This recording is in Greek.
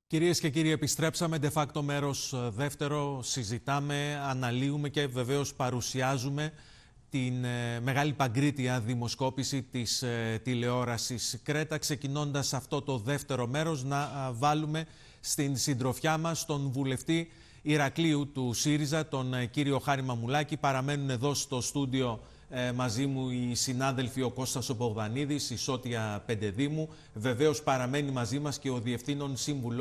Κυρίες και κύριοι, επιστρέψαμε de facto μέρος δεύτερο, συζητάμε, αναλύουμε και βεβαίως παρουσιάζουμε την μεγάλη παγκρίτια δημοσκόπηση της τηλεόρασης Κρέτα, ξεκινώντας αυτό το δεύτερο μέρος να βάλουμε στην συντροφιά μας τον βουλευτή Ηρακλείου του ΣΥΡΙΖΑ, τον κύριο Χάρη Μαμουλάκη. Παραμένουν εδώ στο στούντιο μαζί μου οι συνάδελφοι ο Κώστας ο Μπογδανίδης, η Σώτια Πεντεδήμου. Βεβαίως παραμένει μαζί μας και ο Διευθύνων Σύμβουλος